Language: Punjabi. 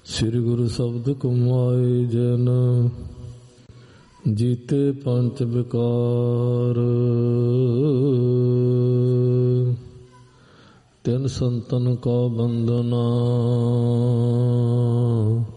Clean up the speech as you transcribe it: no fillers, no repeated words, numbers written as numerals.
ਸ੍ਰੀ ਗੁਰੂ ਸ਼ਬਦ ਕਮਾਏ ਜਨ ਜੀਤੇ ਪੰਚ ਵਿਕਾਰ। ਤਿੰਨ ਸੰਤਨ ਕਾ ਬੰਦਨਾ